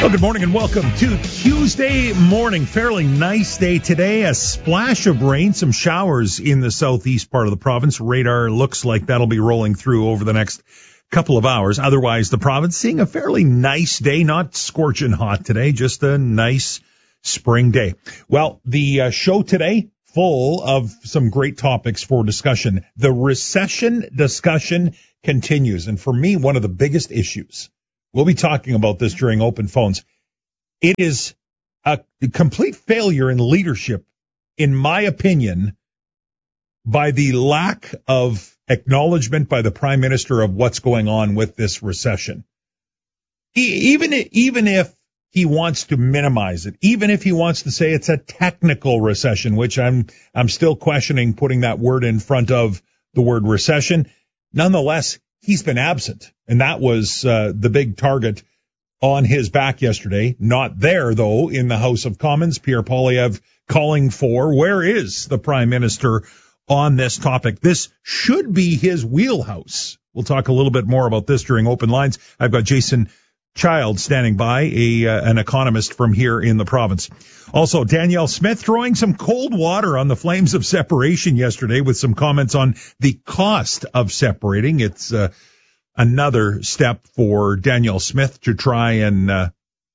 Well, good morning and welcome to Tuesday morning. Fairly nice day today. A splash of rain, some showers in the southeast part of the province. Radar looks like that'll be rolling through over the next couple of hours. Otherwise, the province seeing a fairly nice day, not scorching hot today, just a nice spring day. Well, the show today, full of some great topics for discussion. The recession discussion continues. And for me, one of the biggest issues, we'll be talking about this during open phones. It is a complete failure in leadership, in my opinion, by the lack of acknowledgement by the Prime Minister of what's going on with this recession. Even if he wants to minimize it, even if he wants to say it's a technical recession, which I'm still questioning putting that word in front of the word recession, nonetheless, he's been absent, and that was the big target on his back yesterday. Not there, though, in the House of Commons. Pierre Poilievre calling for, where is the Prime Minister on this topic? This should be his wheelhouse. We'll talk a little bit more about this during open lines. I've got Jason Child standing by, an economist from here in the province. Also, Danielle Smith throwing some cold water on the flames of separation yesterday with some comments on the cost of separating. It's another step for Danielle Smith to try and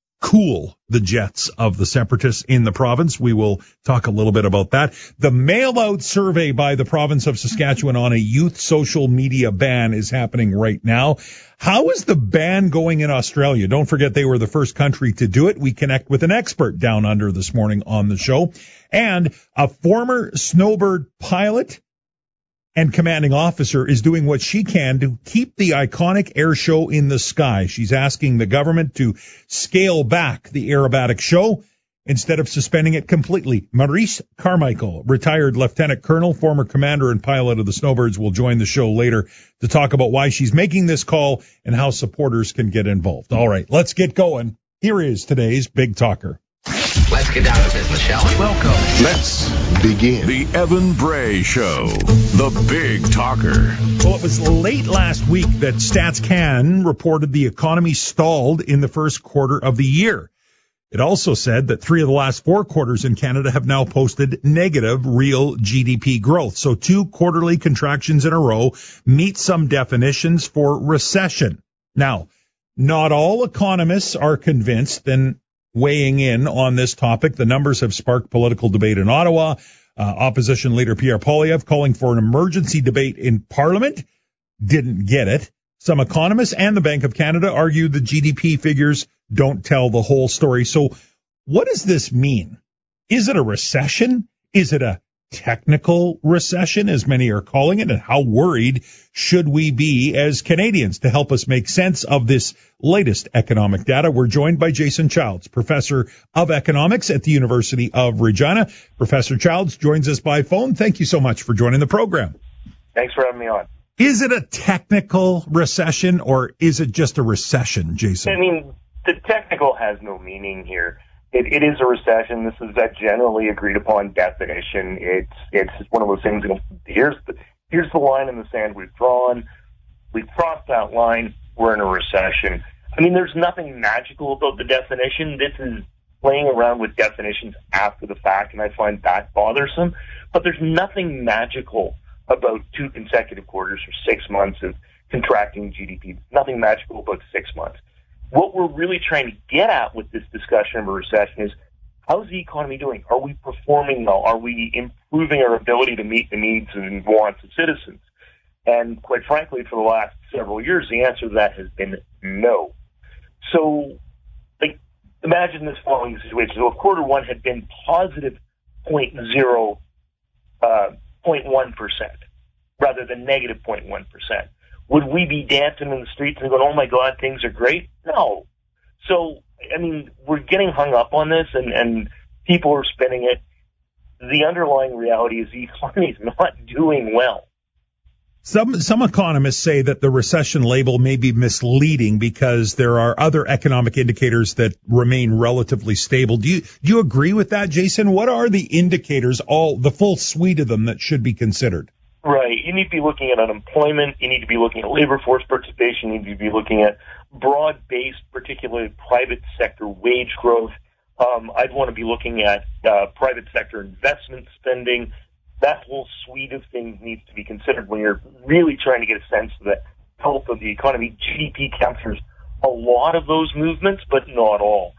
cool the jets of the separatists in the province. We will talk a little bit about that. The mail-out survey by the province of Saskatchewan on a youth social media ban is happening right now. How is the ban going in Australia? Don't forget they were the first country to do it. We connect with an expert down under this morning on the show. And a former Snowbird pilot and commanding officer is doing what she can to keep the iconic air show in the sky. She's asking the government to scale back the aerobatic show instead of suspending it completely. Maurice Carmichael, retired lieutenant colonel, former commander and pilot of the Snowbirds, will join the show later to talk about why she's making this call and how supporters can get involved. All right, let's get going. Here is today's Big Talker. Let's get down to business, shall we? Welcome. Let's begin. The Evan Bray Show, the Big Talker. Well, it was late last week that StatsCan reported the economy stalled in the first quarter of the year. It also said that 3 of the last 4 quarters in Canada have now posted negative real GDP growth. So 2 quarterly contractions in a row meet some definitions for recession. Now, not all economists are convinced, and weighing in on this topic, the numbers have sparked political debate in Ottawa. Opposition leader Pierre Poilievre calling for an emergency debate in Parliament. Didn't get it. Some economists and the Bank of Canada argue the GDP figures don't tell the whole story. So what does this mean? Is it a recession? Is it a technical recession, as many are calling it? And how worried should we be as Canadians? To help us make sense of this latest economic data, we're joined by Jason Childs, professor of economics at the University of Regina. Professor Childs joins us by phone. Thank you so much for joining the program. Thanks for having me on. Is it a technical recession, or is it just a recession, Jason? I mean, the technical has no meaning here. It is a recession. This is a generally agreed upon definition. It's one of those things. Here's the line in the sand we've drawn. We've crossed that line. We're in a recession. I mean, there's nothing magical about the definition. This is playing around with definitions after the fact, and I find that bothersome. But there's nothing magical about 2 consecutive quarters or 6 months of contracting GDP. Nothing magical about 6 months. What we're really trying to get at with this discussion of a recession is, how's the economy doing? Are we performing well? Are we improving our ability to meet the needs and wants of citizens? And quite frankly, for the last several years, the answer to that has been no. So, imagine this following situation. So if quarter one had been positive 0.1% rather than negative 0.1%. Would we be dancing in the streets and going, oh my God, things are great? No. So, I mean, we're getting hung up on this and people are spinning it. The underlying reality is the economy is not doing well. Some economists say that the recession label may be misleading because there are other economic indicators that remain relatively stable. Do you agree with that, Jason? What are the indicators, the full suite of them, that should be considered? Right. You need to be looking at unemployment. You need to be looking at labor force participation. You need to be looking at broad-based, particularly private sector wage growth. I'd want to be looking at private sector investment spending. That whole suite of things needs to be considered when you're really trying to get a sense of the health of the economy. GDP captures a lot of those movements, but not all.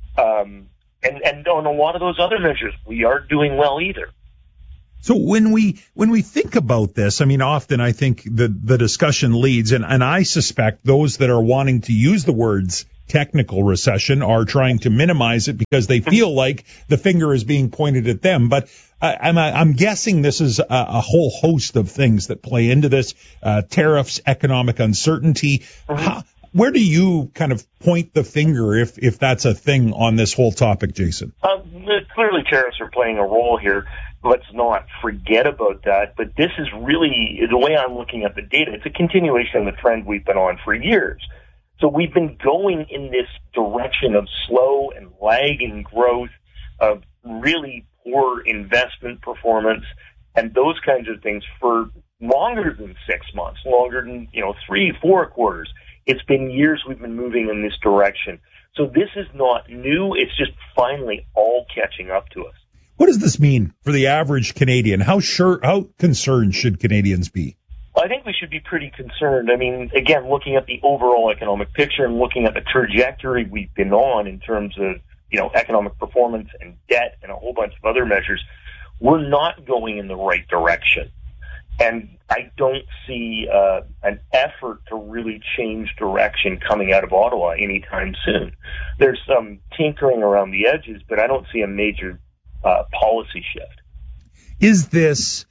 And on a lot of those other measures, we aren't doing well either. So when we think about this, I mean, often I think the discussion leads, and I suspect those that are wanting to use the words technical recession are trying to minimize it because they feel like the finger is being pointed at them. But I'm guessing this is a whole host of things that play into this, tariffs, economic uncertainty. Where do you kind of point the finger if that's a thing on this whole topic, Jason? Clearly tariffs are playing a role here. Let's not forget about that. But this is really, the way I'm looking at the data, it's a continuation of the trend we've been on for years. So we've been going in this direction of slow and lagging growth, of really poor investment performance, and those kinds of things for longer than 6 months, longer than 3-4 quarters. It's been years we've been moving in this direction. So this is not new. It's just finally all catching up to us. What does this mean for the average Canadian? How concerned should Canadians be? I think we should be pretty concerned. I mean, again, looking at the overall economic picture and looking at the trajectory we've been on in terms of, economic performance and debt and a whole bunch of other measures, we're not going in the right direction. And I don't see an effort to really change direction coming out of Ottawa anytime soon. There's some tinkering around the edges, but I don't see a major policy shift. Is this,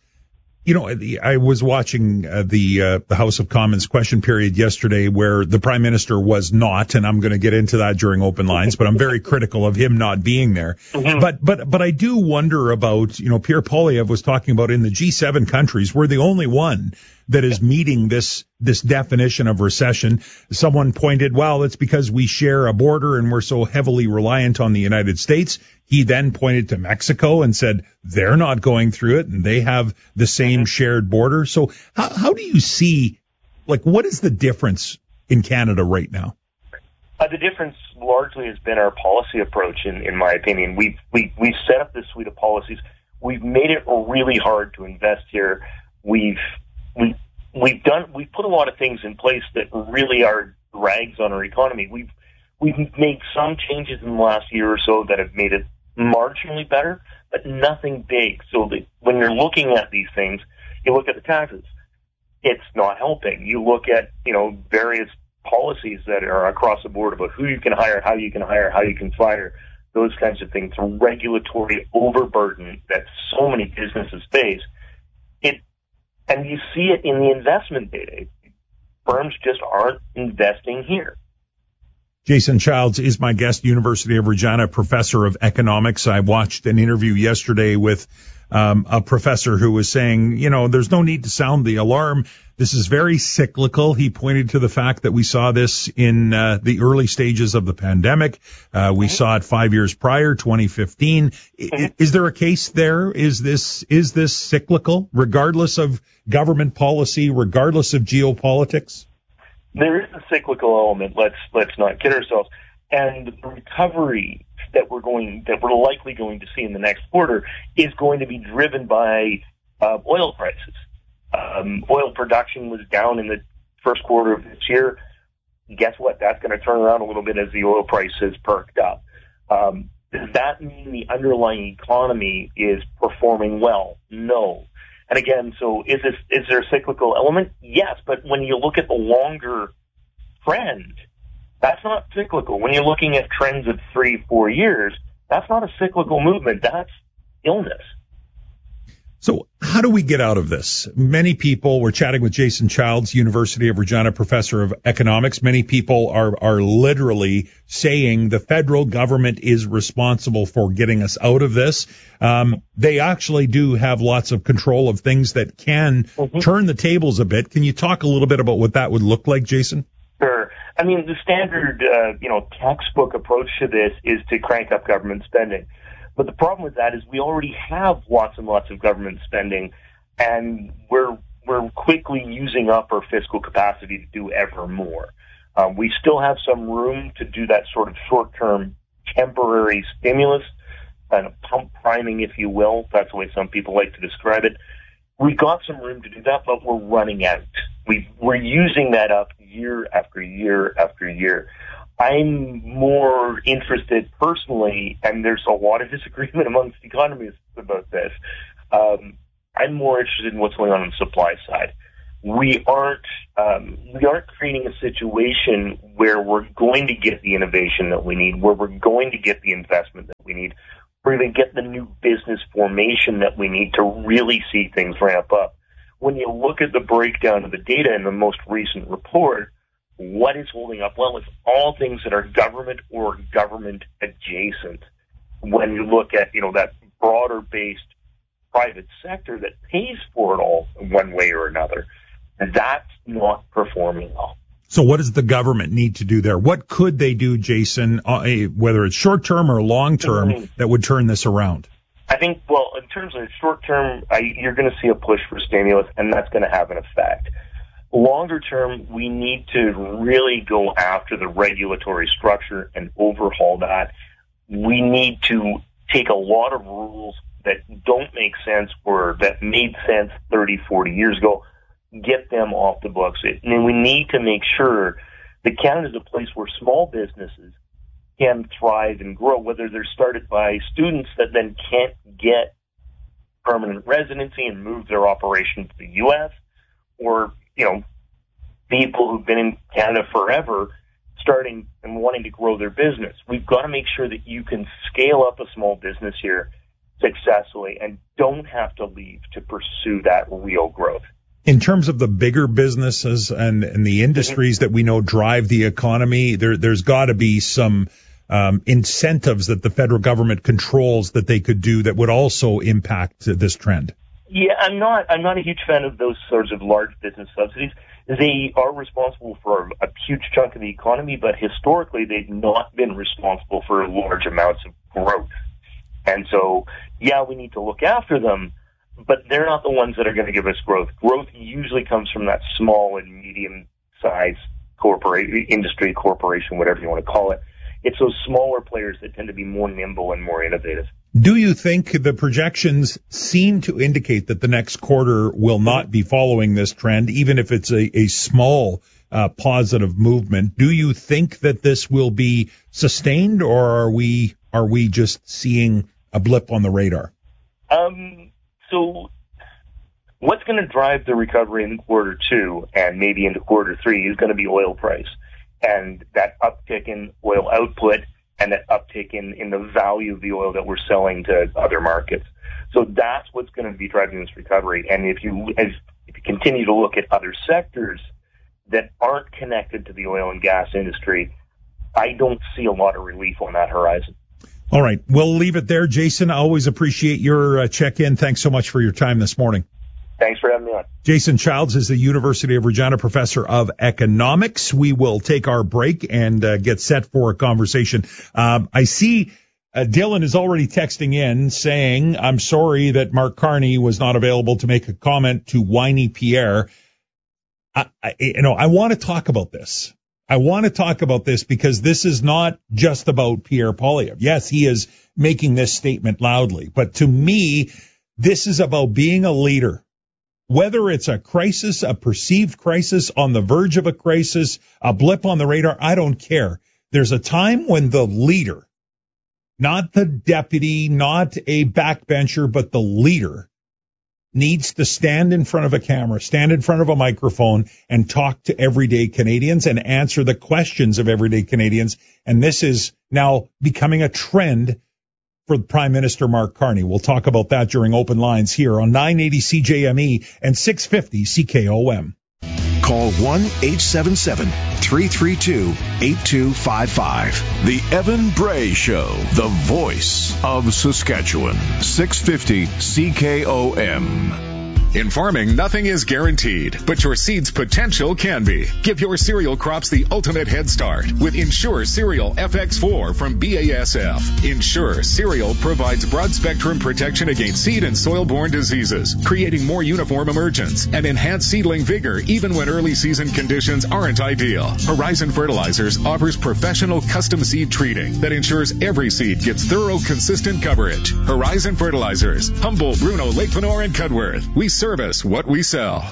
I was watching the House of Commons question period yesterday where the Prime Minister was not, and I'm going to get into that during open lines, but I'm very critical of him not being there. Mm-hmm. But I do wonder about, Pierre Poilievre was talking about in the G7 countries, we're the only one that is meeting this definition of recession. Someone pointed, well, it's because we share a border and we're so heavily reliant on the United States. He then pointed to Mexico and said they're not going through it and they have the same shared border. So how do you see, what is the difference in Canada right now? The difference largely has been our policy approach, in my opinion. We've set up this suite of policies. We've made it really hard to invest here. We've put a lot of things in place that really are drags on our economy. We've made some changes in the last year or so that have made it marginally better, but nothing big. So when you're looking at these things, you look at the taxes. It's not helping. You look at, various policies that are across the board about who you can hire, how you can hire, how you can fire, those kinds of things. Regulatory overburden that so many businesses face. And you see it in the investment data. Firms just aren't investing here. Jason Childs is my guest, University of Regina professor of economics. I watched an interview yesterday with a professor who was saying, there's no need to sound the alarm. This is very cyclical. He pointed to the fact that we saw this in the early stages of the pandemic. We saw it 5 years prior, 2015. Is there a case there? Is this cyclical, regardless of government policy, regardless of geopolitics? There is a cyclical element. Let's not kid ourselves. And the recovery that we're likely going to see in the next quarter is going to be driven by oil prices. Oil production was down in the first quarter of this year. Guess what? That's going to turn around a little bit as the oil price has perked up. Does that mean the underlying economy is performing well? No. And again, so is there a cyclical element? Yes, but when you look at the longer trend, that's not cyclical. When you're looking at trends of 3-4 years, that's not a cyclical movement. That's illness. So how do we get out of this? Many people, we're chatting with Jason Childs, University of Regina professor of economics. Many people are literally saying the federal government is responsible for getting us out of this. They actually do have lots of control of things that can turn the tables a bit. Can you talk a little bit about what that would look like, Jason? Sure. I mean, the standard, textbook approach to this is to crank up government spending. But the problem with that is we already have lots and lots of government spending, and we're quickly using up our fiscal capacity to do ever more. We still have some room to do that sort of short-term temporary stimulus, kind of pump priming, if you will. That's the way some people like to describe it. We've got some room to do that, but we're running out. We're using that up year after year after year. I'm more interested personally, and there's a lot of disagreement amongst economists about this. I'm more interested in what's going on the supply side. We aren't creating a situation where we're going to get the innovation that we need, where we're going to get the investment that we need, where we get the new business formation that we need to really see things ramp up. When you look at the breakdown of the data in the most recent report, what is holding up? Well, it's all things that are government or government adjacent. When you look at, that broader-based private sector that pays for it all in one way or another, that's not performing well. So what does the government need to do there? What could they do, Jason, whether it's short-term or long-term, that would turn this around? I think, in terms of short-term, you're going to see a push for stimulus, and that's going to have an effect. Longer term, we need to really go after the regulatory structure and overhaul that. We need to take a lot of rules that don't make sense or that made sense 30, 40 years ago, get them off the books. And we need to make sure that Canada is a place where small businesses can thrive and grow, whether they're started by students that then can't get permanent residency and move their operation to the U.S., or people who've been in Canada forever starting and wanting to grow their business. We've got to make sure that you can scale up a small business here successfully and don't have to leave to pursue that real growth. In terms of the bigger businesses and the industries that we know drive the economy, there's got to be some incentives that the federal government controls that they could do that would also impact this trend. Yeah, I'm not a huge fan of those sorts of large business subsidies. They are responsible for a huge chunk of the economy, but historically they've not been responsible for large amounts of growth. And so, we need to look after them, but they're not the ones that are going to give us growth. Growth usually comes from that small and medium-sized industry, corporation, whatever you want to call it. It's those smaller players that tend to be more nimble and more innovative. Do you think the projections seem to indicate that the next quarter will not be following this trend, even if it's a small positive movement? Do you think that this will be sustained, or are we just seeing a blip on the radar? So what's going to drive the recovery in quarter two and maybe into quarter three is going to be oil price, and that uptick in oil output and that uptick in the value of the oil that we're selling to other markets. So that's what's going to be driving this recovery. And if you continue to look at other sectors that aren't connected to the oil and gas industry, I don't see a lot of relief on that horizon. All right. We'll leave it there. Jason, I always appreciate your check-in. Thanks so much for your time this morning. Thanks for having me on. Jason Childs is the University of Regina professor of economics. We will take our break and get set for a conversation. I see Dylan is already texting in saying, I'm sorry that Mark Carney was not available to make a comment to Whiny Pierre. I want to talk about this. I want to talk about this because this is not just about Pierre Poilievre. Yes, he is making this statement loudly, but to me, this is about being a leader. Whether it's a crisis, a perceived crisis, on the verge of a crisis, a blip on the radar, I don't care. There's a time when the leader, not the deputy, not a backbencher, but the leader needs to stand in front of a camera, stand in front of a microphone, and talk to everyday Canadians and answer the questions of everyday Canadians. And this is now becoming a trend for Prime Minister Mark Carney. We'll talk about that during Open Lines here on 980 CJME and 650 CKOM. Call 1-877-332-8255. The Evan Bray Show, the voice of Saskatchewan. 650 CKOM. In farming, nothing is guaranteed, but your seed's potential can be. Give your cereal crops the ultimate head start with Ensure Cereal FX4 from BASF. Ensure Cereal provides broad-spectrum protection against seed and soil-borne diseases, creating more uniform emergence and enhanced seedling vigor even when early season conditions aren't ideal. Horizon Fertilizers offers professional custom seed treating that ensures every seed gets thorough, consistent coverage. Horizon Fertilizers, Humboldt, Bruno, Lake Lenore, and Cudworth. We service what we sell.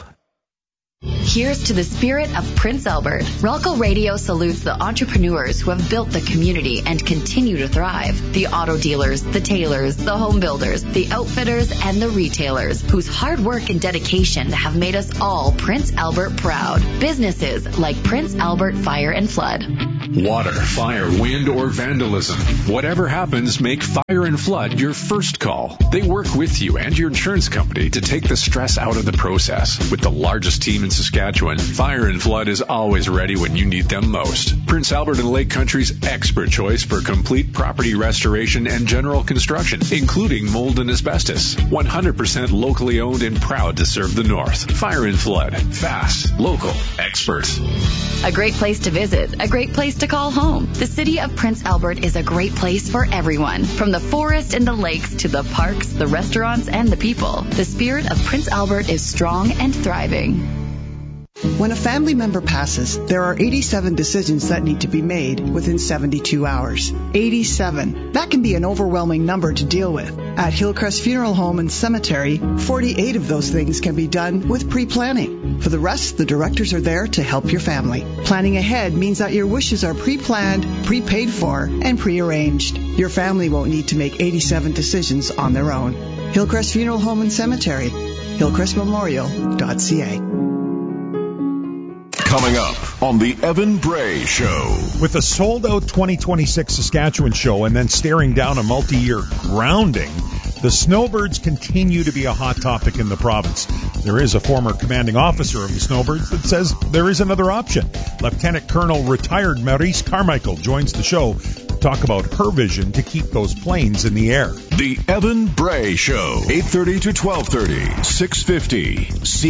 Here's to the spirit of Prince Albert. Relco Radio salutes the entrepreneurs who have built the community and continue to thrive. The auto dealers, the tailors, the home builders, the outfitters, and the retailers whose hard work and dedication have made us all Prince Albert proud. Businesses like Prince Albert Fire and Flood. Water, fire, wind, or vandalism. Whatever happens, make Fire and Flood your first call. They work with you and your insurance company to take the stress out of the process. With the largest team in Saskatchewan, Fire and Flood is always ready when you need them most. Prince Albert and Lake Country's expert choice for complete property restoration and general construction, including mold and asbestos. 100% locally owned and proud to serve the North. Fire and Flood. Fast, local, expert. A great place to visit, a great place to call home. The city of Prince Albert is a great place for everyone. From the forest and the lakes to the parks, the restaurants, and the people. The spirit of Prince Albert is strong and thriving. When a family member passes, there are 87 decisions that need to be made within 72 hours. 87. That can be an overwhelming number to deal with. At Hillcrest Funeral Home and Cemetery, 48 of those things can be done with pre-planning. For the rest, the directors are there to help your family. Planning ahead means that your wishes are pre-planned, prepaid for, and pre-arranged. Your family won't need to make 87 decisions on their own. Hillcrest Funeral Home and Cemetery, hillcrestmemorial.ca. Coming up on the Evan Bray Show. With a sold-out 2026 Saskatchewan show and then staring down a multi-year grounding, the Snowbirds continue to be a hot topic in the province. There is a former commanding officer of the Snowbirds that says there is another option. Lieutenant Colonel retired Maurice Carmichael joins the show to talk about her vision to keep those planes in the air. The Evan Bray Show, 8:30 to 12:30, 650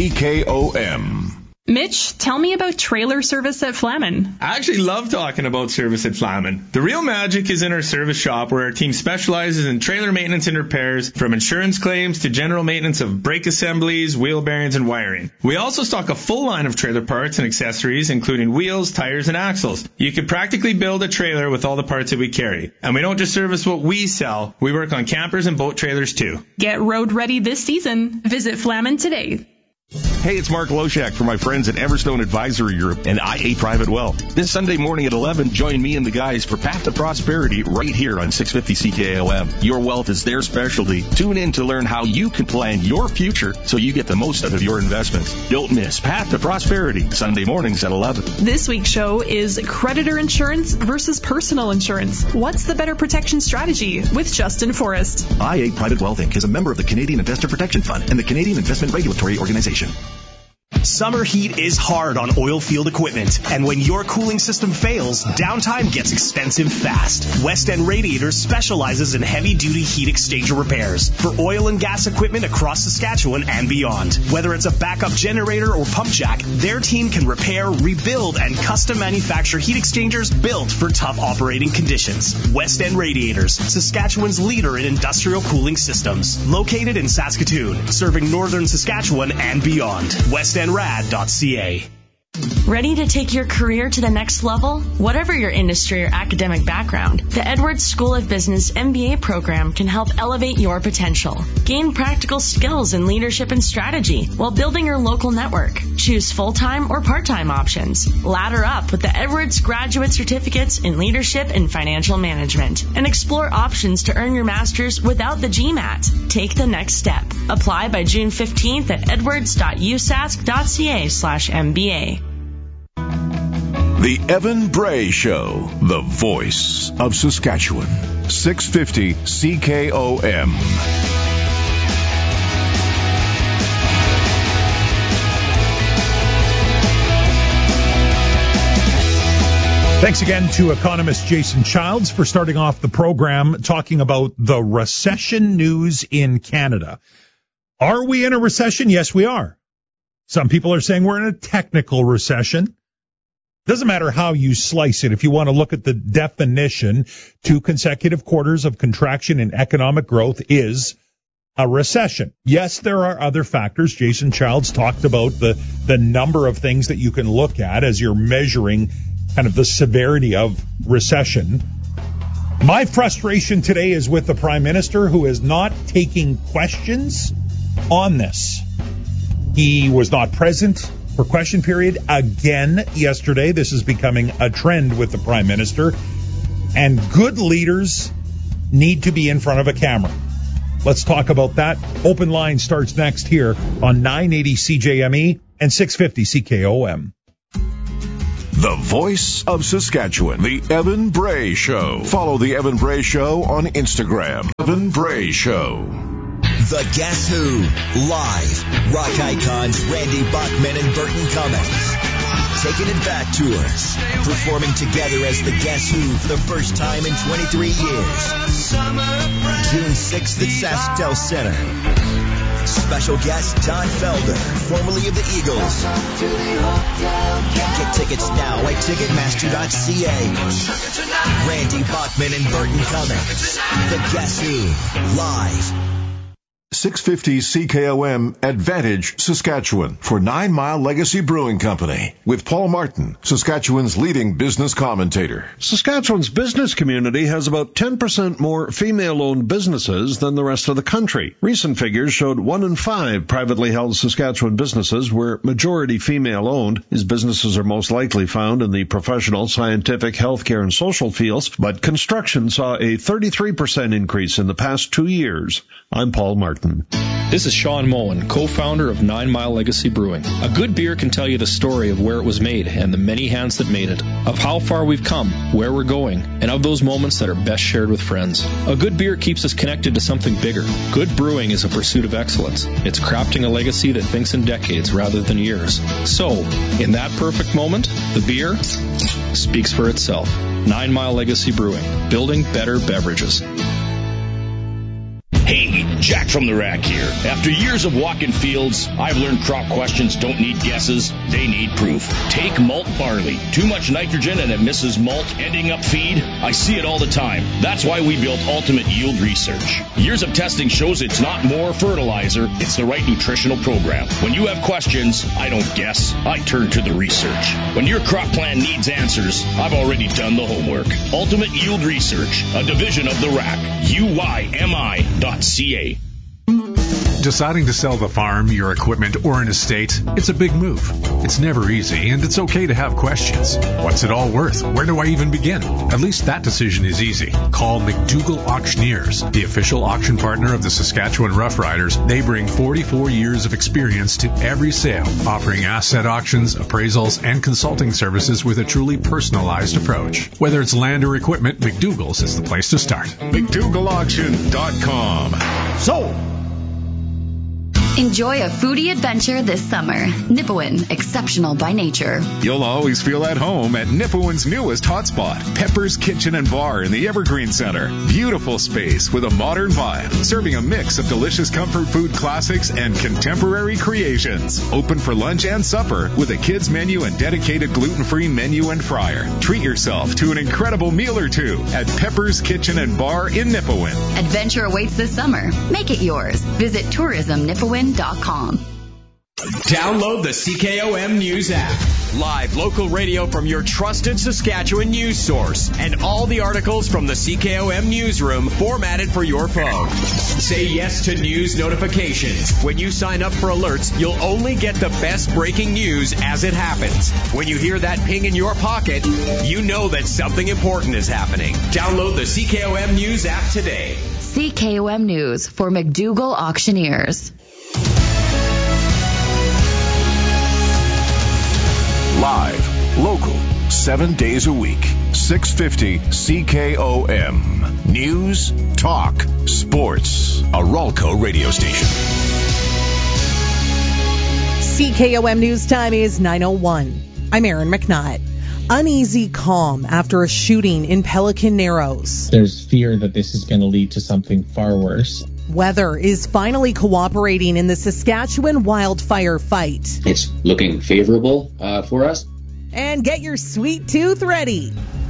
CKOM. Mitch, tell me about trailer service at Flamin. I actually love talking about service at Flamin. The real magic is in our service shop, where our team specializes in trailer maintenance and repairs, from insurance claims to general maintenance of brake assemblies, wheel bearings, and wiring. We also stock a full line of trailer parts and accessories, including wheels, tires, and axles. You could practically build a trailer with all the parts that we carry. And we don't just service what we sell, we work on campers and boat trailers too. Get road ready this season. Visit Flamin today. Hey, it's Mark Loshak from my friends at Everstone Advisory Group and IA Private Wealth. This Sunday morning at 11, join me and the guys for Path to Prosperity right here on 650 CKOM. Your wealth is their specialty. Tune in to learn how you can plan your future so you get the most out of your investments. Don't miss Path to Prosperity, Sunday mornings at 11. This week's show is creditor insurance versus personal insurance. What's the better protection strategy? With Justin Forrest. IA Private Wealth Inc. is a member of the Canadian Investor Protection Fund and the Canadian Investment Regulatory Organization. Summer heat is hard on oil field equipment, and when your cooling system fails, downtime gets expensive fast. West End Radiators specializes in heavy-duty heat exchanger repairs for oil and gas equipment across Saskatchewan and beyond. Whether it's a backup generator or pump jack, their team can repair, rebuild, and custom manufacture heat exchangers built for tough operating conditions. West End Radiators, Saskatchewan's leader in industrial cooling systems. Located in Saskatoon, serving northern Saskatchewan and beyond. WestEndRad.ca. Ready to take your career to the next level? Whatever your industry or academic background, the Edwards School of Business MBA program can help elevate your potential. Gain practical skills in leadership and strategy while building your local network. Choose full-time or part-time options. Ladder up with the Edwards Graduate Certificates in Leadership and Financial Management, and explore options to earn your master's without the GMAT. Take the next step. Apply by June 15th at edwards.usask.ca/MBA. The Evan Bray Show, the voice of Saskatchewan, 650 CKOM. Thanks again to economist Jason Childs for starting off the program talking about the recession news in Canada. Are we in a recession? Yes, we are. Some people are saying we're in a technical recession. Doesn't matter how you slice it. If you want to look at the definition, 2 consecutive quarters of contraction in economic growth is a recession. Yes, there are other factors. Jason Childs talked about the number of things that you can look at as you're measuring kind of the severity of recession. My frustration today is with the Prime Minister, who is not taking questions on this. He was not present for question period again yesterday. This is becoming a trend with the Prime Minister. And good leaders need to be in front of a camera. Let's talk about that. Open Line starts next here on 980 CJME and 650 CKOM. The voice of Saskatchewan, the Evan Bray Show. Follow the Evan Bray Show on Instagram. Evan Bray Show. The Guess Who. Live. Rock icons Randy Bachman and Burton Cummings. Taking it back tours. Performing together as the Guess Who for the first time in 23 years. June 6th at SaskTel Center. Special guest Todd Felder, formerly of the Eagles. Get tickets now at Ticketmaster.ca. Randy Bachman and Burton Cummings. The Guess Who. Live. 650 CKOM Advantage, Saskatchewan, for 9 Mile Legacy Brewing Company, with Paul Martin, Saskatchewan's leading business commentator. Saskatchewan's business community has about 10% more female-owned businesses than the rest of the country. Recent figures showed 1 in 5 privately held Saskatchewan businesses were majority female-owned. These businesses are most likely found in the professional, scientific, healthcare, and social fields, but construction saw a 33% increase in the past 2 years. I'm Paul Martin. This is Sean Moen, co-founder of 9 Mile Legacy Brewing. A good beer can tell you the story of where it was made and the many hands that made it, of how far we've come, where we're going, and of those moments that are best shared with friends. A good beer keeps us connected to something bigger. Good brewing is a pursuit of excellence. It's crafting a legacy that thinks in decades rather than years. So, in that perfect moment, the beer speaks for itself. 9 Mile Legacy Brewing, building better beverages. Hey, Jack from the Rack here. After years of walking fields, I've learned crop questions don't need guesses, they need proof. Take malt barley. Too much nitrogen and it misses malt, ending up feed. I see it all the time. That's why we built Ultimate Yield Research. Years of testing shows it's not more fertilizer, it's the right nutritional program. When you have questions, I don't guess, I turn to the research. When your crop plan needs answers, I've already done the homework. Ultimate Yield Research, a division of the Rack. UYMI.ca. Deciding to sell the farm, your equipment, or an estate, it's a big move. It's never easy, and it's okay to have questions. What's it all worth? Where do I even begin? At least that decision is easy. Call McDougall Auctioneers, the official auction partner of the Saskatchewan Roughriders. They bring 44 years of experience to every sale, offering asset auctions, appraisals, and consulting services with a truly personalized approach. Whether it's land or equipment, McDougall's is the place to start. McDougallAuction.com. So, enjoy a foodie adventure this summer. Nipawin, exceptional by nature. You'll always feel at home at Nipawin's newest hotspot, Pepper's Kitchen and Bar in the Evergreen Center. Beautiful space with a modern vibe, serving a mix of delicious comfort food classics and contemporary creations. Open for lunch and supper with a kids menu and dedicated gluten-free menu and fryer. Treat yourself to an incredible meal or two at Pepper's Kitchen and Bar in Nipawin. Adventure awaits this summer. Make it yours. Visit tourismnipawin.com. Download the CKOM News app. Live local radio from your trusted Saskatchewan news source. And all the articles from the CKOM newsroom formatted for your phone. Say yes to news notifications. When you sign up for alerts, you'll only get the best breaking news as it happens. When you hear that ping in your pocket, you know that something important is happening. Download the CKOM News app today. CKOM News for McDougall Auctioneers. Live, local, 7 days a week. 650 CKOM. News, talk, sports. A Ralco radio station. CKOM News time is 9:01. I'm Erin McNutt. Uneasy calm after a shooting in Pelican Narrows. There's fear that this is going to lead to something far worse. Weather is finally cooperating in the Saskatchewan wildfire fight. It's looking favorable for us. And get your sweet tooth ready.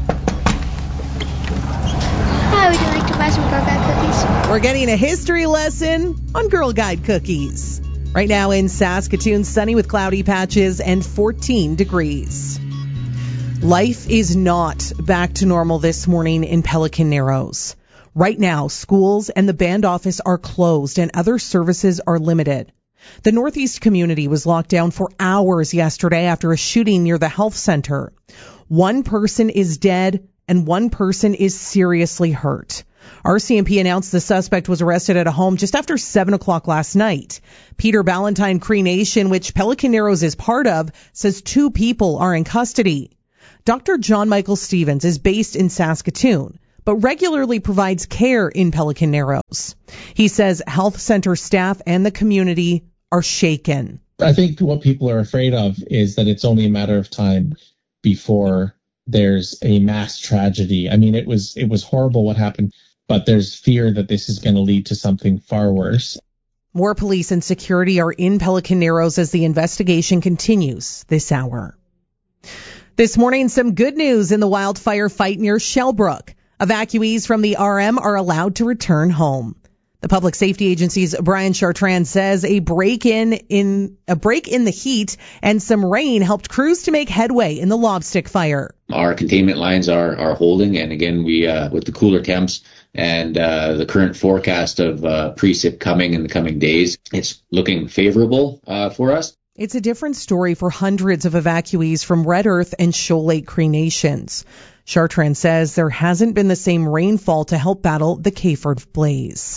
Hi, would you like to buy some Girl Guide cookies? We're getting a history lesson on Girl Guide cookies. Right now in Saskatoon, sunny with cloudy patches and 14 degrees. Life is not back to normal this morning in Pelican Narrows. Right now, schools and the band office are closed and other services are limited. The Northeast community was locked down for hours yesterday after a shooting near the health center. One person is dead and one person is seriously hurt. RCMP announced the suspect was arrested at a home just after 7 o'clock last night. Peter Ballantyne Cree Nation, which Pelican Narrows is part of, says 2 people are in custody. Dr. John Michael Stevens is based in Saskatoon, but regularly provides care in Pelican Narrows. He says health center staff and the community are shaken. I think what people are afraid of is that it's only a matter of time before there's a mass tragedy. I mean, it was horrible what happened, but there's fear that this is going to lead to something far worse. More police and security are in Pelican Narrows as the investigation continues this hour. This morning, some good news in the wildfire fight near Shellbrook. Evacuees from the RM are allowed to return home. The Public Safety Agency's Brian Chartrand says a break in the heat and some rain helped crews to make headway in the lobstick fire. Our containment lines are holding, and again, we with the cooler temps and the current forecast of precip coming in the coming days, it's looking favorable for us. It's a different story for hundreds of evacuees from Red Earth and Shoal Lake Cree Nations. Chartrand says there hasn't been the same rainfall to help battle the Kayford blaze.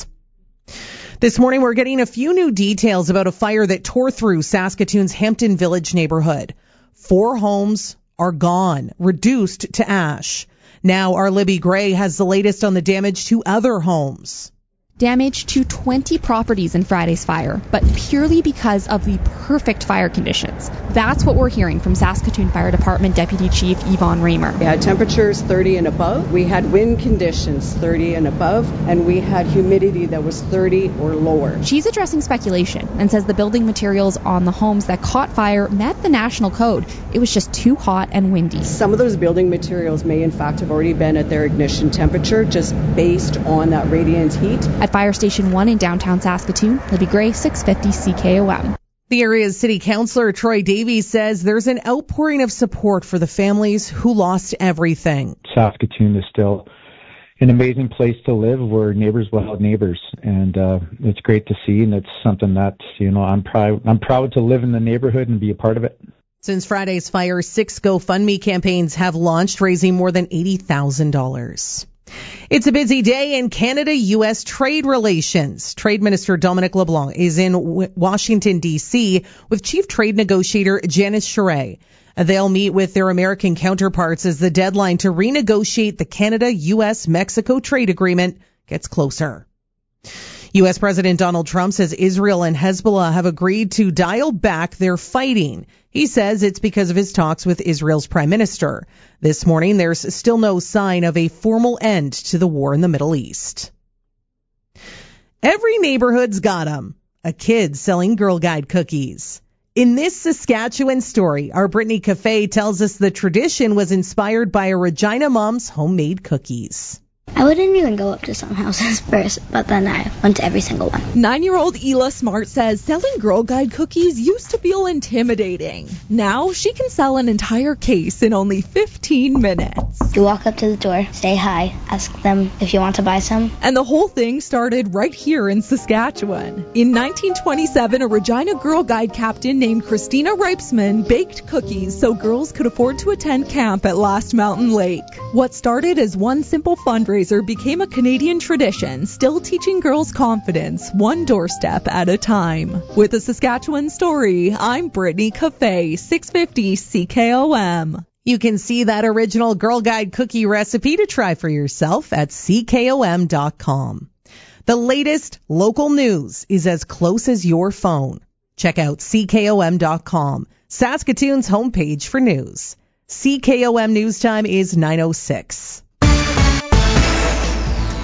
This morning, we're getting a few new details about a fire that tore through Saskatoon's Hampton Village neighborhood. 4 homes are gone, reduced to ash. Now, our Libby Gray has the latest on the damage to other homes. Damage to 20 properties in Friday's fire, but purely because of the perfect fire conditions. That's what we're hearing from Saskatoon Fire Department Deputy Chief Yvonne Raymer. We had temperatures 30 and above. We had wind conditions 30 and above, and we had humidity that was 30 or lower. She's addressing speculation and says the building materials on the homes that caught fire met the national code. It was just too hot and windy. Some of those building materials may in fact have already been at their ignition temperature just based on that radiant heat. At Fire Station 1 in downtown Saskatoon, Libby Gray, 650 CKOM. The area's city councillor, Troy Davies, says there's an outpouring of support for the families who lost everything. Saskatoon is still an amazing place to live where neighbors will help neighbors. And it's great to see, and it's something that, I'm proud to live in the neighborhood and be a part of it. Since Friday's fire, 6 GoFundMe campaigns have launched, raising more than $80,000. It's a busy day in Canada-U.S. trade relations. Trade Minister Dominic LeBlanc is in Washington, D.C. with Chief Trade Negotiator Janice Charest. They'll meet with their American counterparts as the deadline to renegotiate the Canada-U.S.-Mexico trade agreement gets closer. U.S. President Donald Trump says Israel and Hezbollah have agreed to dial back their fighting. He says it's because of his talks with Israel's prime minister. This morning, there's still no sign of a formal end to the war in the Middle East. Every neighborhood's got 'em. A kid selling Girl Guide cookies. In this Saskatchewan story, our Brittany Cafe tells us the tradition was inspired by a Regina mom's homemade cookies. I wouldn't even go up to some houses first, but then I went to every single one. 9-year-old Ela Smart says selling Girl Guide cookies used to feel intimidating. Now she can sell an entire case in only 15 minutes. You walk up to the door, say hi, ask them if you want to buy some. And the whole thing started right here in Saskatchewan. In 1927, a Regina Girl Guide captain named Christina Ripesman baked cookies so girls could afford to attend camp at Last Mountain Lake. What started as one simple fundraiser became a Canadian tradition, still teaching girls confidence, one doorstep at a time. With a Saskatchewan story, I'm Brittany Cafe, 650 CKOM. You can see that original Girl Guide cookie recipe to try for yourself at CKOM.com. The latest local news is as close as your phone. Check out CKOM.com, Saskatoon's homepage for news. CKOM news time is 9:06.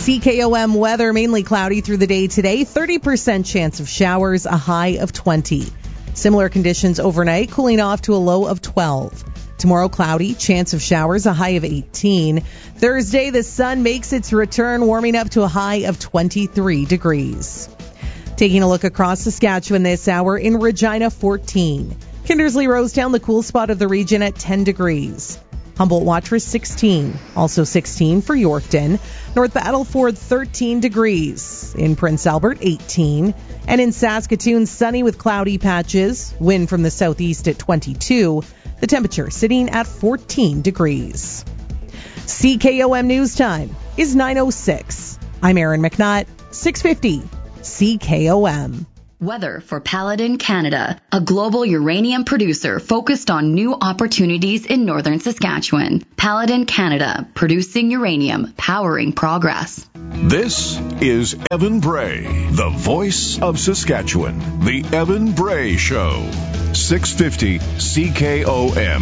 CKOM weather, mainly cloudy through the day today. 30% chance of showers, a high of 20. Similar conditions overnight, cooling off to a low of 12. Tomorrow, cloudy, chance of showers, a high of 18. Thursday, the sun makes its return, warming up to a high of 23 degrees. Taking a look across Saskatchewan this hour, in Regina, 14. Kindersley Rosetown, the cool spot of the region, at 10 degrees. Humboldt Watrous, 16. Also 16 for Yorkton. North Battleford, 13 degrees. In Prince Albert, 18. And in Saskatoon, sunny with cloudy patches. Wind from the southeast at 22. The temperature sitting at 14 degrees. CKOM News Time is 9:06. I'm Erin McNutt, 650 CKOM. Weather for Paladin Canada, a global uranium producer focused on new opportunities in northern Saskatchewan. Paladin Canada, producing uranium, powering progress. This is Evan Bray, the voice of Saskatchewan. The Evan Bray Show. 650 CKOM.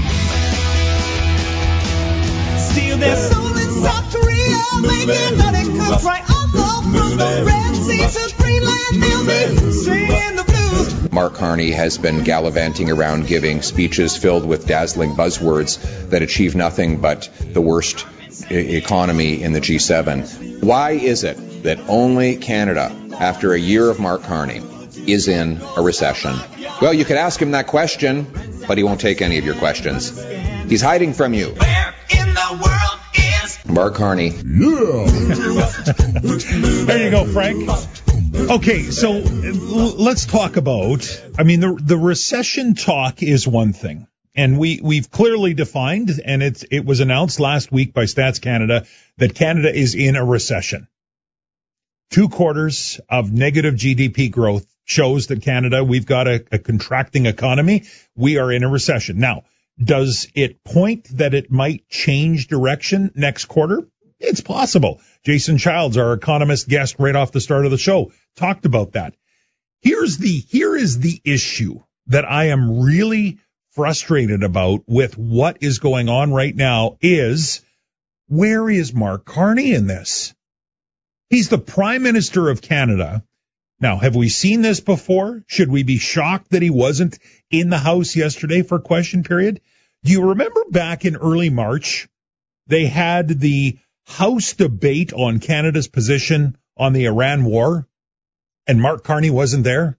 Steal their soul in South Korea, making money comes right off from the Red Sea to Greenland, they'll be singing the blues. Mark Carney has been gallivanting around giving speeches filled with dazzling buzzwords that achieve nothing but the worst economy in the G7. Why is it that only Canada, after a year of Mark Carney, is in a recession? Well, you could ask him that question, but he won't take any of your questions. He's hiding from you. Where in the world is Mark Carney? Yeah. There you go, Frank. Okay, so let's talk about, the recession talk is one thing. And we've clearly defined, and it was announced last week by Stats Canada, that Canada is in a recession. 2 quarters of negative GDP growth shows that Canada, we've got a contracting economy. We are in a recession. Now, does it point that it might change direction next quarter? It's possible. Jason Childs, our economist guest right off the start of the show, talked about that. Here is the issue that I am really frustrated about with what is going on right now is, where is Mark Carney in this? He's the Prime Minister of Canada. Now, have we seen this before? Should we be shocked that he wasn't in the House yesterday for question period? Do you remember back in early March, they had the House debate on Canada's position on the Iran war, and Mark Carney wasn't there?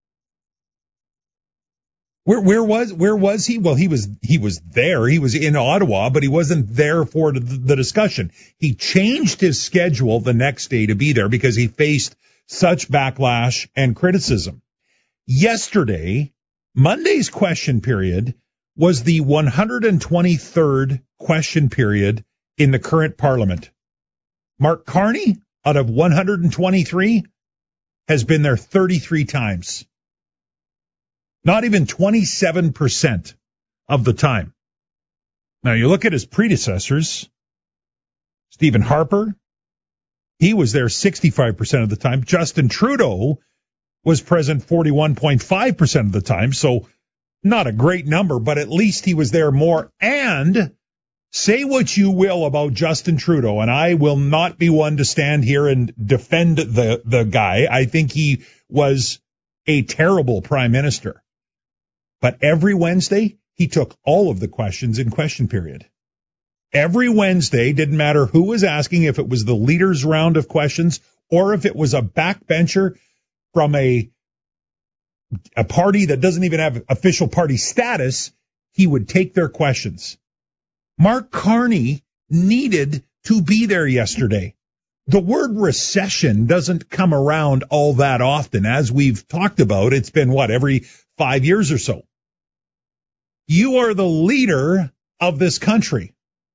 Where was he? Well, he was there. He was in Ottawa, but he wasn't there for the discussion. He changed his schedule the next day to be there because he faced such backlash and criticism. Yesterday, Monday's question period was the 123rd question period in the current Parliament. Mark Carney, out of 123, has been there 33 times. Not even 27% of the time. Now, you look at his predecessors, Stephen Harper, he was there 65% of the time. Justin Trudeau was present 41.5% of the time, so not a great number, but at least he was there more. And say what you will about Justin Trudeau, and I will not be one to stand here and defend the guy. I think he was a terrible prime minister. But every Wednesday, he took all of the questions in question period. Every Wednesday, didn't matter who was asking, if it was the leaders' round of questions or if it was a backbencher from a party that doesn't even have official party status, he would take their questions. Mark Carney needed to be there yesterday. The word recession doesn't come around all that often. As we've talked about, it's been, every 5 years or so. You are the leader of this country.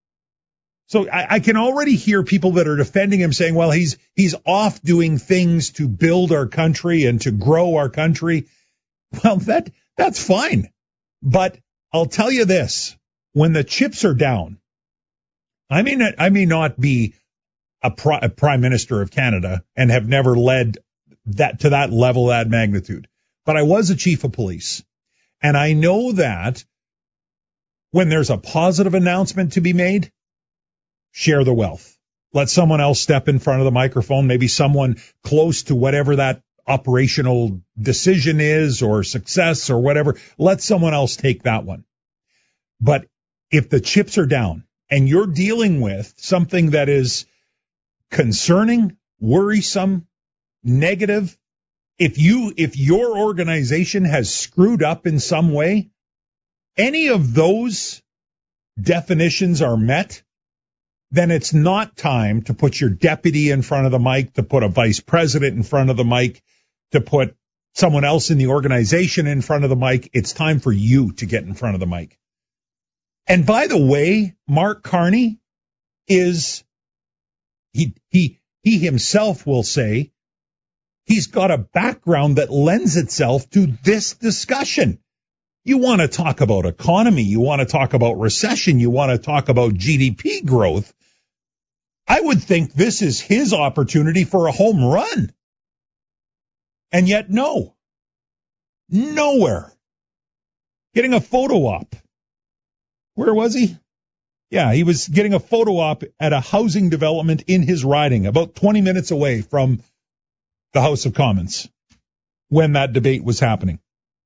So I can already hear people that are defending him saying, well, he's off doing things to build our country and to grow our country. Well, that's fine. But I'll tell you this, when the chips are down, I may not be a prime minister of Canada and have never led that to that level, that magnitude, but I was a chief of police. And I know that when there's a positive announcement to be made, share the wealth. Let someone else step in front of the microphone, maybe someone close to whatever that operational decision is or success or whatever. Let someone else take that one. But if the chips are down and you're dealing with something that is concerning, worrisome, negative, if your organization has screwed up in some way, any of those definitions are met, then it's not time to put your deputy in front of the mic, to put a vice president in front of the mic, to put someone else in the organization in front of the mic. It's time for you to get in front of the mic. And by the way, Mark Carney is, he himself will say, he's got a background that lends itself to this discussion. You want to talk about economy, you want to talk about recession, you want to talk about GDP growth. I would think this is his opportunity for a home run. And yet, no. Nowhere. Getting a photo op. Where was he? Yeah, he was getting a photo op at a housing development in his riding, about 20 minutes away from the House of Commons when that debate was happening.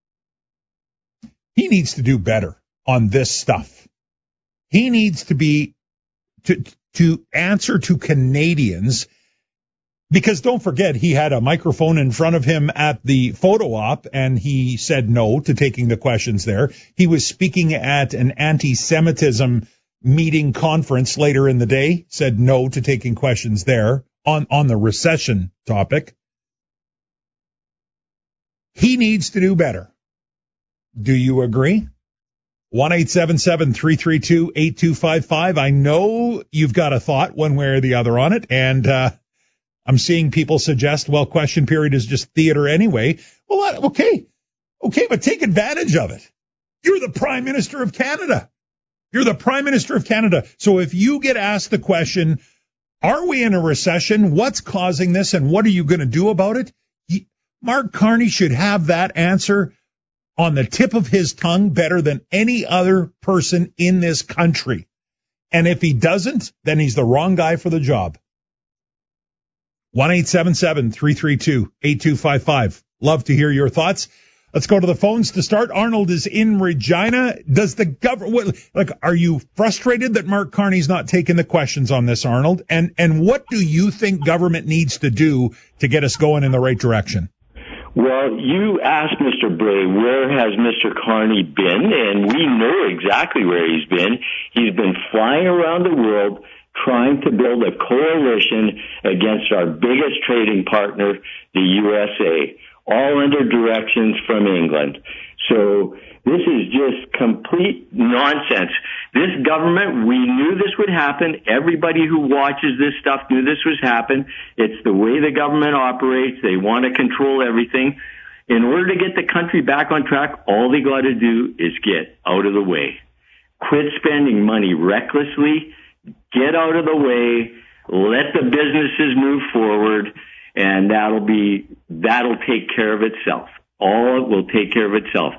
He needs to do better on this stuff. He needs to be to answer to Canadians, because don't forget, he had a microphone in front of him at the photo op and he said no to taking the questions there. He was speaking at an anti-Semitism meeting conference later in the day, said no to taking questions there on the recession topic. He needs to do better. Do you agree? 1-877-332-8255. I know you've got a thought one way or the other on it, and I'm seeing people suggest, well, question period is just theater anyway. Well, okay, but take advantage of it. You're the Prime Minister of Canada. You're the Prime Minister of Canada. So if you get asked the question, are we in a recession? What's causing this, and what are you going to do about it? Mark Carney should have that answer on the tip of his tongue better than any other person in this country. And if he doesn't, then he's the wrong guy for the job. 1-877-332-8255. Love to hear your thoughts. Let's go to the phones to start. Arnold is in Regina. Does the government, are you frustrated that Mark Carney's not taking the questions on this, Arnold? And what do you think government needs to do to get us going in the right direction? Well, you asked Mr. Bray, where has Mr. Carney been? And we know exactly where he's been. He's been flying around the world trying to build a coalition against our biggest trading partner, the USA, all under directions from England. So this is just complete nonsense. This government, we knew this would happen. Everybody who watches this stuff knew this was happen. It's the way the government operates. They want to control everything. In order to get the country back on track, all they got to do is get out of the way. Quit spending money recklessly. Get out of the way. Let the businesses move forward, and that'll take care of itself. All will take care of itself.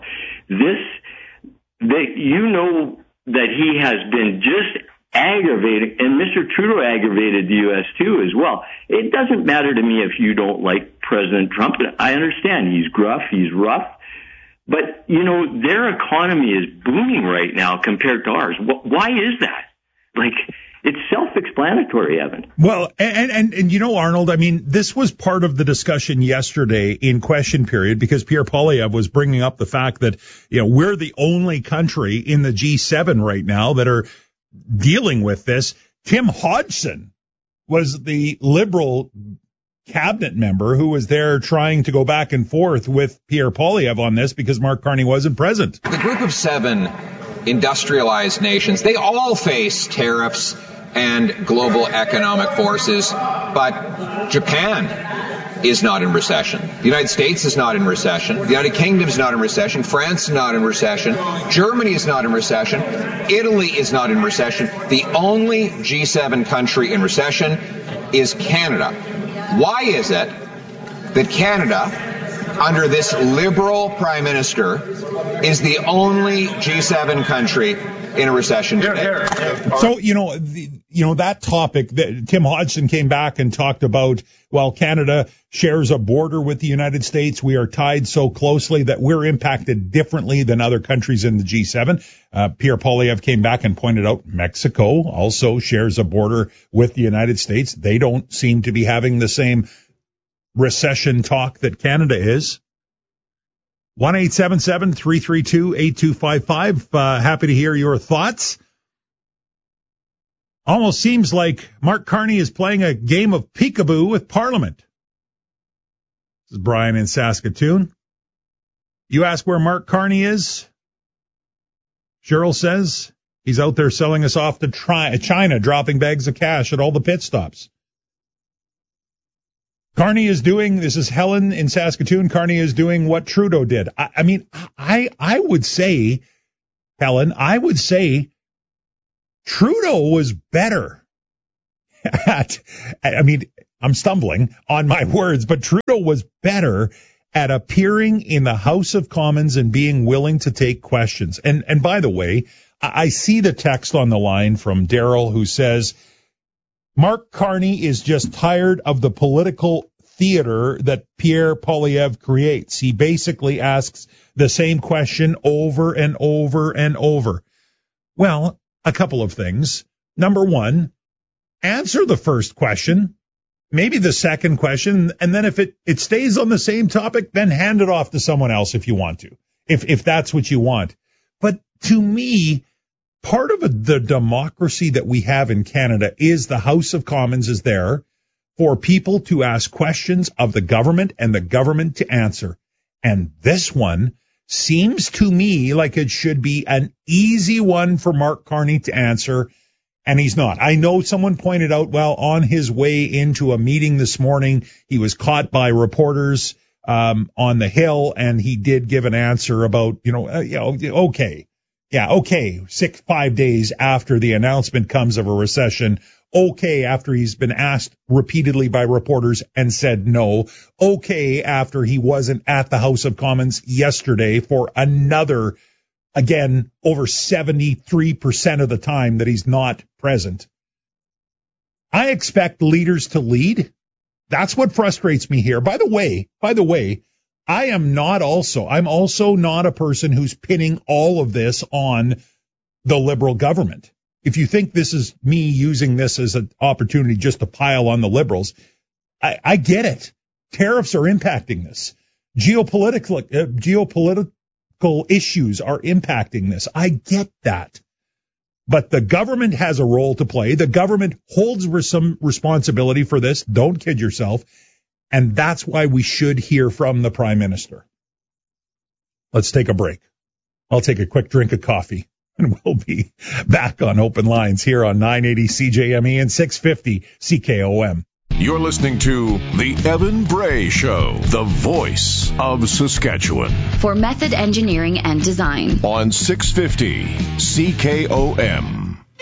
You know that he has been just aggravating, and Mr. Trudeau aggravated the U.S. too as well. It doesn't matter to me if you don't like President Trump. I understand he's gruff, he's rough, but you know their economy is booming right now compared to ours. Why is that? It's self-explanatory, Evan. Well, and you know, Arnold, I mean, this was part of the discussion yesterday in question period because Pierre Poilievre was bringing up the fact that, we're the only country in the G7 right now that are dealing with this. Tim Hodgson was the Liberal cabinet member who was there trying to go back and forth with Pierre Poilievre on this because Mark Carney wasn't present. The group of 7 industrialized nations, they all face tariffs and global economic forces, but Japan is not in recession. The United States is not in recession. The United Kingdom is not in recession. France is not in recession. Germany is not in recession. Italy is not in recession. The only G7 country in recession is Canada. Why is it that Canada under this liberal prime minister, is the only G7 country in a recession today. So, that topic that Tim Hodgson came back and talked about, well, Canada shares a border with the United States. We are tied so closely that we're impacted differently than other countries in the G7. Pierre Poilievre came back and pointed out Mexico also shares a border with the United States. They don't seem to be having the same recession talk that Canada is. 1-877-332-8255. Happy to hear your thoughts. Almost seems like Mark Carney is playing a game of peekaboo with Parliament. This is Brian in Saskatoon. You ask where Mark Carney is? Cheryl says he's out there selling us off to China, dropping bags of cash at all the pit stops. Carney is doing, this is Helen in Saskatoon, Carney is doing what Trudeau did. I would say, Helen, Trudeau was better at, I'm stumbling on my words, but Trudeau was better at appearing in the House of Commons and being willing to take questions. And by the way, I see the text on the line from Daryl who says, Mark Carney is just tired of the political theater that Pierre Poilievre creates. He basically asks the same question over and over and over. Well, a couple of things. Number one, answer the first question, maybe the second question, and then if it stays on the same topic, then hand it off to someone else if you want to, if that's what you want. But to me, part of the democracy that we have in Canada is the House of Commons is there for people to ask questions of the government and the government to answer. And this one seems to me like it should be an easy one for Mark Carney to answer, and he's not. I know someone pointed out, well, on his way into a meeting this morning, he was caught by reporters on the Hill, and he did give an answer about, okay. Yeah, okay, 5 days after the announcement comes of a recession. Okay, after he's been asked repeatedly by reporters and said no. Okay, after he wasn't at the House of Commons yesterday for another, again, over 73% of the time that he's not present. I expect leaders to lead. That's what frustrates me here. By the way, I'm also not a person who's pinning all of this on the Liberal government. If you think this is me using this as an opportunity just to pile on the Liberals, I get it. Tariffs are impacting this. Geopolitical issues are impacting this. I get that. But the government has a role to play. The government holds some responsibility for this. Don't kid yourself. And that's why we should hear from the Prime Minister. Let's take a break. I'll take a quick drink of coffee, and we'll be back on Open Lines here on 980 CJME and 650 CKOM. You're listening to The Evan Bray Show, the voice of Saskatchewan. For method engineering and design. On 650 CKOM.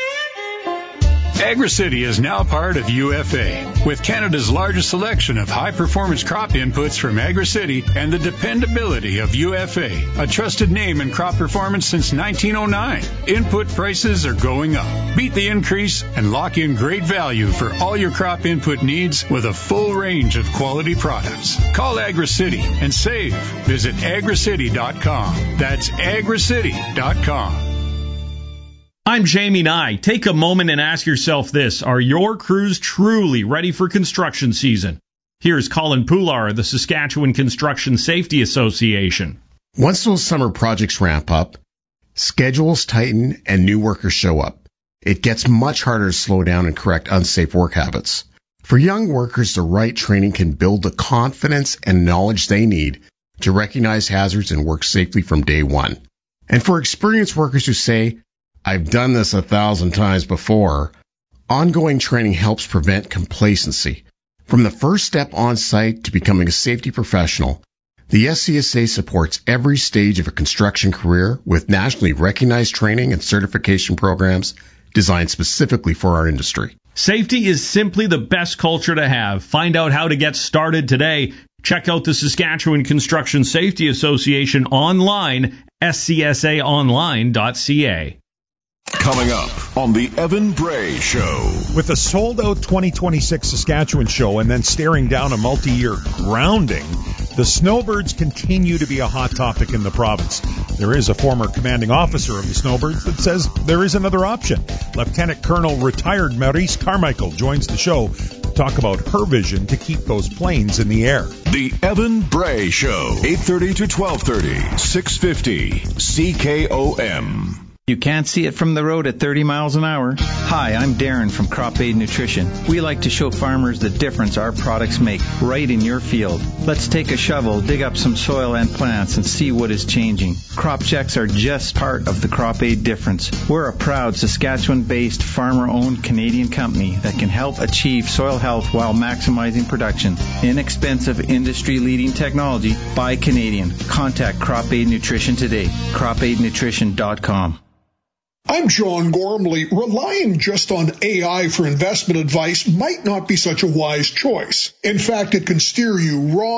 AgriCity is now part of UFA, with Canada's largest selection of high-performance crop inputs from AgriCity and the dependability of UFA, a trusted name in crop performance since 1909. Input prices are going up. Beat the increase and lock in great value for all your crop input needs with a full range of quality products. Call AgriCity and save. Visit agricity.com. That's agricity.com. I'm Jamie Nye. Take a moment and ask yourself this. Are your crews truly ready for construction season? Here's Colin Poular of the Saskatchewan Construction Safety Association. Once those summer projects ramp up, schedules tighten and new workers show up. It gets much harder to slow down and correct unsafe work habits. For young workers, the right training can build the confidence and knowledge they need to recognize hazards and work safely from day one. And for experienced workers who say, I've done this 1,000 times before, ongoing training helps prevent complacency. From the first step on site to becoming a safety professional, the SCSA supports every stage of a construction career with nationally recognized training and certification programs designed specifically for our industry. Safety is simply the best culture to have. Find out how to get started today. Check out the Saskatchewan Construction Safety Association online, scsaonline.ca. Coming up on the Evan Bray Show. With a sold-out 2026 Saskatchewan show and then staring down a multi-year grounding, the Snowbirds continue to be a hot topic in the province. There is a former commanding officer of the Snowbirds that says there is another option. Lieutenant Colonel retired Maurice Carmichael joins the show to talk about her vision to keep those planes in the air. The Evan Bray Show, 8:30 to 12:30, 650 CKOM. You can't see it from the road at 30 miles an hour. Hi, I'm Darren from Crop Aid Nutrition. We like to show farmers the difference our products make right in your field. Let's take a shovel, dig up some soil and plants, and see what is changing. Crop checks are just part of the Crop Aid difference. We're a proud Saskatchewan-based, farmer-owned Canadian company that can help achieve soil health while maximizing production. Inexpensive, industry-leading technology by Canadian. Contact Crop Aid Nutrition today. CropAidNutrition.com. I'm John Gormley. Relying just on AI for investment advice might not be such a wise choice. In fact, it can steer you wrong.